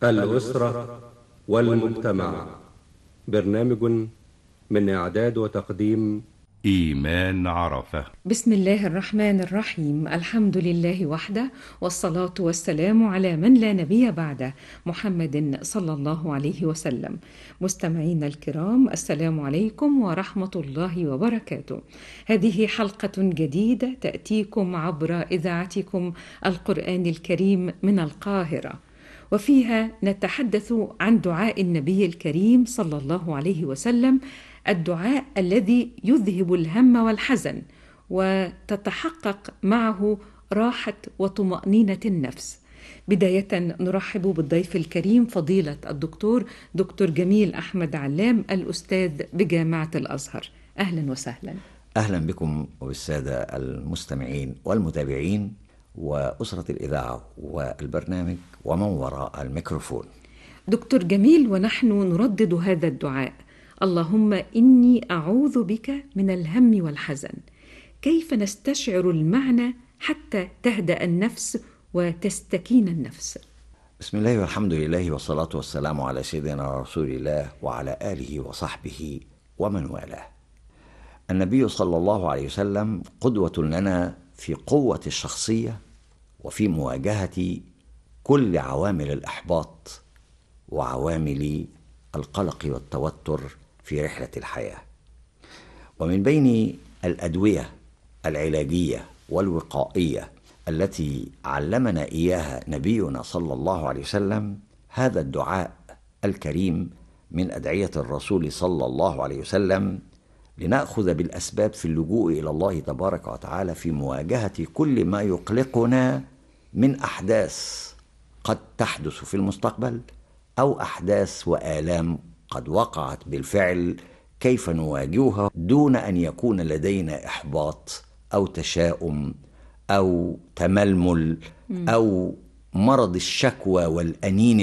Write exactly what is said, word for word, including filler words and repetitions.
الأسرة والمجتمع. برنامج من إعداد وتقديم إيمان عرفة. بسم الله الرحمن الرحيم. الحمد لله وحده، والصلاة والسلام على من لا نبي بعده، محمد صلى الله عليه وسلم. مستمعينا الكرام، السلام عليكم ورحمة الله وبركاته. هذه حلقة جديدة تأتيكم عبر إذاعتكم القرآن الكريم من القاهرة، وفيها نتحدث عن دعاء النبي الكريم صلى الله عليه وسلم، الدعاء الذي يذهب الهم والحزن وتتحقق معه راحة وطمأنينة النفس. بداية نرحب بالضيف الكريم فضيلة الدكتور دكتور جميل أحمد علام، الأستاذ بجامعة الأزهر. أهلا وسهلا. أهلا بكم وبالسادة المستمعين والمتابعين وأسرة الإذاعة والبرنامج ومن وراء الميكروفون. دكتور جميل، ونحن نردد هذا الدعاء: اللهم إني أعوذ بك من الهم والحزن. كيف نستشعر المعنى حتى تهدأ النفس وتستكين النفس؟ بسم الله والحمد لله والصلاة والسلام على سيدنا رسول الله وعلى آله وصحبه ومن والاه. النبي صلى الله عليه وسلم قدوة لنا في قوة الشخصية وفي مواجهة كل عوامل الإحباط وعوامل القلق والتوتر في رحلة الحياة. ومن بين الأدوية العلاجية والوقائية التي علمنا إياها نبينا صلى الله عليه وسلم هذا الدعاء الكريم من أدعية الرسول صلى الله عليه وسلم، لنأخذ بالأسباب في اللجوء إلى الله تبارك وتعالى في مواجهة كل ما يقلقنا من أحداث قد تحدث في المستقبل أو أحداث وآلام قد وقعت بالفعل. كيف نواجهها دون أن يكون لدينا إحباط أو تشاؤم أو تململ أو مرض الشكوى والأنين